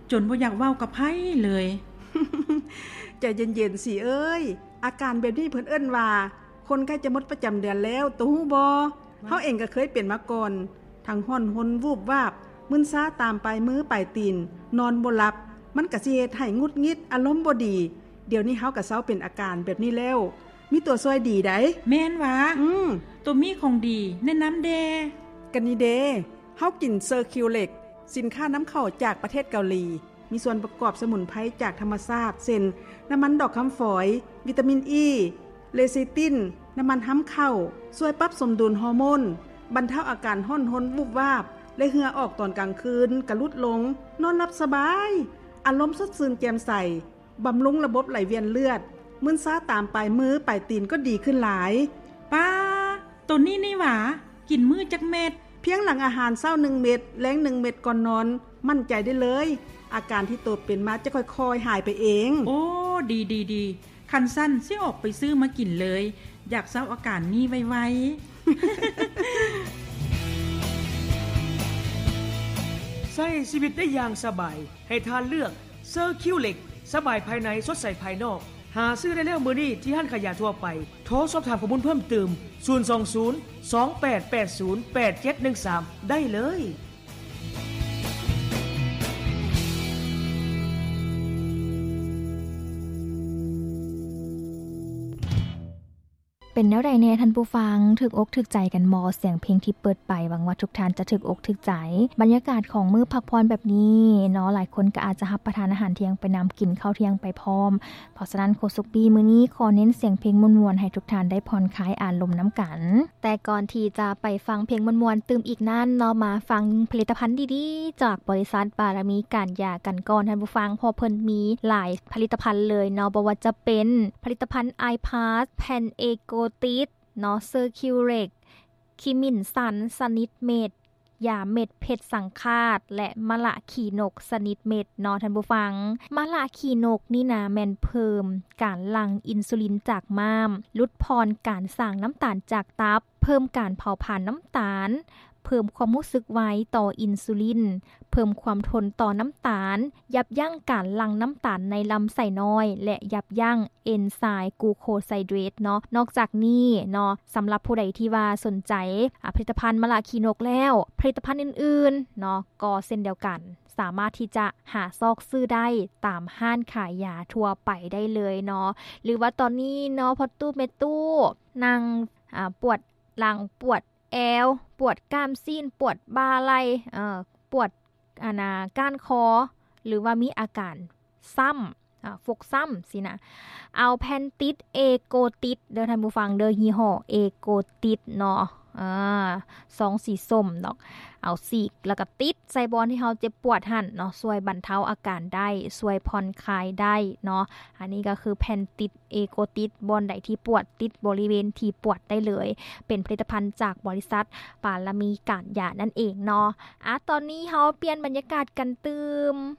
จนบ่อยากเว้ากับไผเลยใจเย็นๆสิเอ้ยอาการแบบนี้เพิ่นเอิ้นว่าคนใกล้จะหมดประจำเดือนแล้วตูฮู้บ่เฮาเองก็เคยเป็นมาก่อนทั้งฮ้อนหนวูบวาบมึนซาตามปลายมือปลายตีนนอนบ่หลับมันก็สิเฮ็ดให้หงุดหงิดอารมณ์บ่ดีเดี๋ยวนี้เฮาก็เซาเป็นอาการแบบนี้แล้วมีตัวช่วยดีไดแม่นหวาตัวมีของดีแนะนำแดกันนี่เด้เฮากินเซอร์คิวเล็กสินค้านำเข้าจากประเทศเกาหลีมีส่วนประกอบสมุนไพรจากธรรมชาติเช่นน้ำมันดอกคำฝอยวิตามินอีเลซิตินน้ำมันห้ำเข้าช่วยปรับสมดุลฮอร์โมนบรรเทาอาการห้อนหนวูบวาบและเหงื่อออกตอนกลางคืนกระลุดลงนอนหลับสบายอารมณ์สดชื่นแจ่มใสบำรุงระบบไหลเวียนเลือดมึนซาตามปลายมือปลายตีนก็ดีขึ้นหลายป้าตัวนี้นี่หว่ากินมื้อจักเม็ดเพียงหลังอาหารเช้า1เม็ดแลง1เม็ดก่อนนอนมั่นใจได้เลยอาการที่ตัวเป็นมาจะค่อยๆหายไปเองโอ้ดีคันสั้นสิออกไปซื้อมากินเลยอยากเศร้าอาการนี้ไวๆ ใช้ชีวิตได้อย่างสบายให้ทานเลือกเซอร์คิวเล็กสบายภายในสดใสภายนอกหาซื้อได้แล้วมื้อนี้ที่ห้างขายยาทั่วไปโทรสอบถามข้อมูลเพิ่มเติม020 2880 8713ได้เลยเป็นแนวใดแน่ท่านผู้ฟังถึกอกถึกใจกันมอเสียงเพลงที่เปิดไปหวังว่าทุกท่านจะถึกอกถึกใจบรรยากาศของมื้อพักผ่อนแบบนี้เนาะหลายคนก็อาจจะรับประทานอาหารเที่ยงไปนำกินข้าวเที่ยงไปพร้อมเพราะฉะนั้นโคสุกบีมื้อนี้ขอเน้นเสียงเพลงม่วนๆให้ทุกท่านได้ผ่อนคลายอารมณ์น้ำกันแต่ก่อนที่จะไปฟังเพลงม่วนๆตื่มอีกนั้นเนาะมาฟังผลิตภัณฑ์ดีๆจากบริษัทบารมีการยากันก่อนท่านผู้ฟังเพราะเพิ่นมีหลายผลิตภัณฑ์เลยเนาะบ่ว่าจะเป็นผลิตภัณฑ์ iPass แผ่นเอโกติสเนาะเซอร์คิวเร็กคิมินซันสนิดเม็ดยาเม็ดเพชรสังฆาตและมะละขี่นกสนิดเม็ดเนาะท่านผู้ฟังมะละขี่นกนี่นะแม่นเพิ่มการหลั่งอินซูลินจากม้ามลดพรการสร้างน้ำตาลจากตับเพิ่มการเผาผลาญน้ำตาลเพิ่มความรู้สึกไวต่ออินซูลินเพิ่มความทนต่อน้ำตาลยับยั้งการหลั่งน้ำตาลในลำไส้น้อยและยับยั้งเอนไซม์กลูโคไซเดรตเนาะนอกจากนี้เนาะสำหรับผู้ใดที่ว่าสนใจผลิตภัณฑ์มะละขีนกแล้วผลิตภัณฑ์อื่นๆเนาะก็เช่นเดียวกันสามารถที่จะหาซอกซื้อได้ตามห้างขายยาทั่วไปได้เลยเนาะหรือว่าตอนนี้เนาะพอตู้เมตู้นั่งปวดหลังปวดแอวปวดกล้ามซีนปวดบ่าไหล่ปวดก้านคอหรือว่ามีอาการซ้ำฟกซ้ำสินะเอาแพนติดเอโกติดเด้อท่านผู้ฟังเด้อยี่ห้อเอโกติดเนาะซองสีส้มดอกเอาสีกแล้วก็ติดใส่บอนที่เฮาเจ็บปวดหั่นเนาะช่วยบรรเทาอาการได้ช่วยผ่อนคลายได้เนาะอันนี้ก็คือแผ่นติดเอโกติดบอนใดที่ปวดติดบริเวณที่ปวดได้เลยเป็นผลิตภัณฑ์จากบริษัทปารมีการยานั่นเองเนาะตอนนี้เฮาเปลี่ยนบรรยากาศกันตืม